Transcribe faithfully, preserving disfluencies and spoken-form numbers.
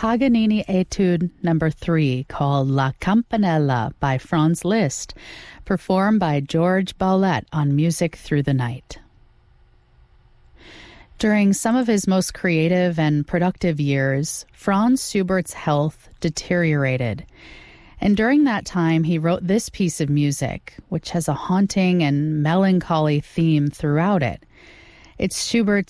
Paganini Etude Number three called La Campanella by Franz Liszt, performed by George Boulez on Music Through the Night. During some of his most creative and productive years, Franz Schubert's health deteriorated. And during that time, he wrote this piece of music, which has a haunting and melancholy theme throughout it. It's Schubert's